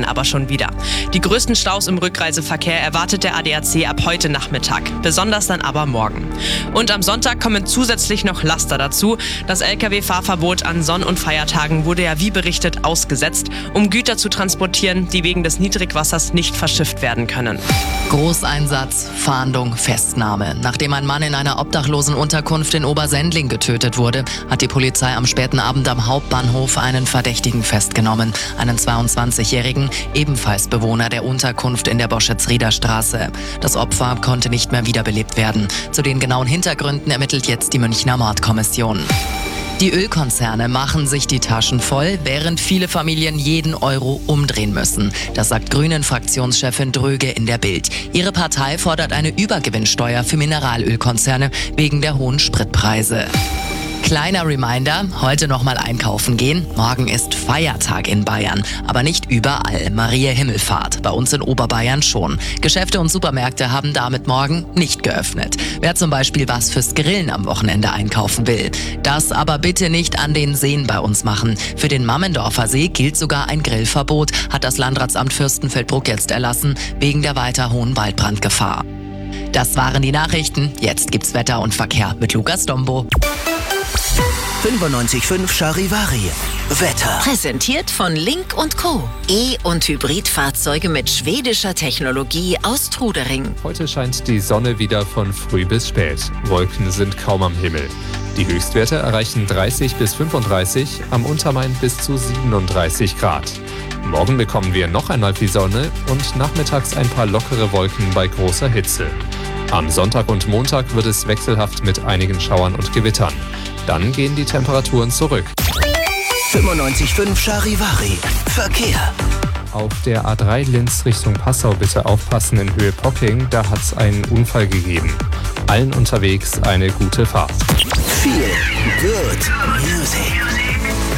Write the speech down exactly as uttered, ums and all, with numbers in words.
dann aber schon wieder. Die größten Staus im Rückreiseverkehr erwartet der A D A C ab heute Nachmittag, besonders dann aber morgen. Und am Sonntag kommen zusätzlich noch Laster dazu. Das L K W-Fahrverbot an Sonn- und Feiertagen wurde ja wie berichtet ausgesetzt, um Güter zu transportieren, die wegen des Niedrigwassers nicht verschifft werden können. Großeinsatz, Fahndung, Festnahme. Nachdem ein Mann in einer Obdachlosenunterkunft in Obersendling getötet wurde, hat die Polizei am späten Abend am Hauptbahnhof einen Verdächtigen festgenommen. Einen zweiundzwanzigjährigen, ebenfalls Bewohner der Unterkunft in der Boschitz-Rieder Straße. Das Opfer konnte nicht mehr wiederbelebt werden. Zu den genauen Hintergründen ermittelt jetzt die Münchner Mordkommission. Die Ölkonzerne machen sich die Taschen voll, während viele Familien jeden Euro umdrehen müssen. Das sagt Grünen-Fraktionschefin Dröge in der Bild. Ihre Partei fordert eine Übergewinnsteuer für Mineralölkonzerne wegen der hohen Spritpreise. Kleiner Reminder, heute nochmal einkaufen gehen. Morgen ist Feiertag in Bayern, aber nicht überall. Maria Himmelfahrt, bei uns in Oberbayern schon. Geschäfte und Supermärkte haben damit morgen nicht geöffnet. Wer zum Beispiel was fürs Grillen am Wochenende einkaufen will. Das aber bitte nicht an den Seen bei uns machen. Für den Mammendorfer See gilt sogar ein Grillverbot, hat das Landratsamt Fürstenfeldbruck jetzt erlassen, wegen der weiter hohen Waldbrandgefahr. Das waren die Nachrichten. Jetzt gibt's Wetter und Verkehr mit Lukas Dombo. fünfundneunzig Komma fünf Charivari. Wetter. Präsentiert von Link und Co. E- und Hybridfahrzeuge mit schwedischer Technologie aus Trudering. Heute scheint die Sonne wieder von früh bis spät. Wolken sind kaum am Himmel. Die Höchstwerte erreichen dreißig bis fünfunddreißig, am Untermain bis zu siebenunddreißig Grad. Morgen bekommen wir noch einmal viel Sonne und nachmittags ein paar lockere Wolken bei großer Hitze. Am Sonntag und Montag wird es wechselhaft mit einigen Schauern und Gewittern. Dann gehen die Temperaturen zurück. fünfundneunzig Komma fünf Charivari. Verkehr. Auf der A drei Linz Richtung Passau bitte aufpassen in Höhe Pocking, da hat es einen Unfall gegeben. Allen unterwegs eine gute Fahrt. Viel Good Music.